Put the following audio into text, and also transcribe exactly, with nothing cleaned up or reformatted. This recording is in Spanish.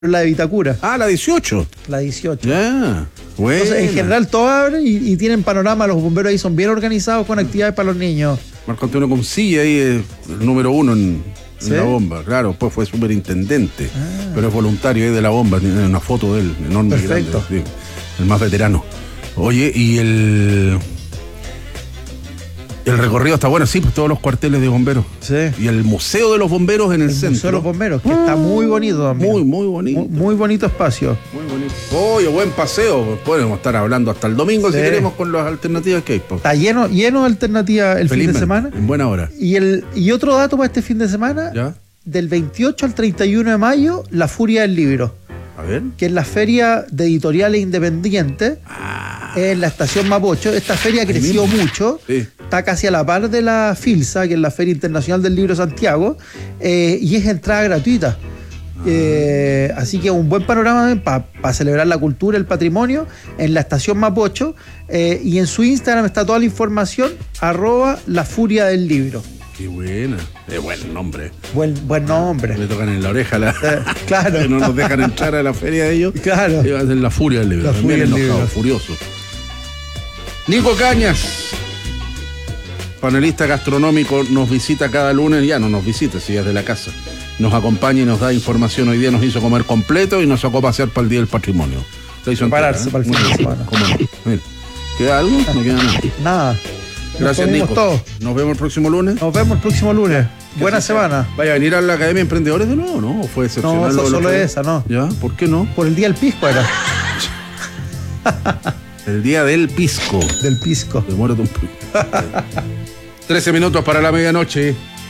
la de Vitacura. Ah, la dieciocho. La dieciocho. Ya, bueno. Entonces, en general, todos abren y, y tienen panorama. Los bomberos ahí son bien organizados con actividades para los niños. Marco Antonio Concilla ahí es el número uno en, ¿sí?, en la bomba. Claro, después fue superintendente, ah. pero es voluntario ahí de la bomba. Tiene una foto de él, enorme. Perfecto. Grande, sí, el más veterano. Oye, y el... El recorrido está bueno, sí, pues todos los cuarteles de bomberos. Sí. Y el Museo de los Bomberos en el, el centro. El Museo de los Bomberos, que uh, está muy bonito también. Muy, muy bonito. Muy, muy bonito espacio. Muy bonito. Oye, buen paseo. Podemos estar hablando hasta el domingo, sí, si queremos, con las alternativas que hay. Pues. Está lleno, lleno de alternativas el Felizmente, fin de semana. En buena hora. Y, el, y otro dato para este fin de semana, ¿ya? Del veintiocho al treinta y uno de mayo, la Furia del Libro. A ver. Que es la feria de editoriales independientes. Ah. En la estación Mapocho. Esta feria creció mucho. Sí. Está casi a la par de la FILSA, que es la Feria Internacional del Libro de Santiago, eh, y es entrada gratuita. Ah. Eh, así que un buen panorama para pa celebrar la cultura, el patrimonio, en la estación Mapocho, eh, y en su Instagram está toda la información, arroba la furia del libro. Qué buena, es buen nombre. Buen, buen nombre. Me tocan en la oreja la... eh, claro. Que no nos dejan entrar a la feria de ellos. Claro. Y va a ser la furia del libro. La furia del libro. Furioso. Nico Cañas, panelista gastronómico, nos visita cada lunes, ya no nos visita, si es de la casa. Nos acompaña y nos da información. Hoy día nos hizo comer completo y nos sacó a pasear para el Día del Patrimonio. Prepararse para el fin de semana. ¿Cómo no? Mira. ¿Queda algo? No queda nada. Nada. Gracias, Nico. Todos. Nos vemos el próximo lunes. Nos vemos el próximo lunes. Buena semana. ¿Vaya a venir a la Academia de Emprendedores de nuevo, no? ¿O fue excepcional? No, solo esa, no. ¿Ya? ¿Por qué no? Por el Día del Pisco era. El Día del Pisco. Del Pisco. Demórate un poco. trece minutos para la medianoche.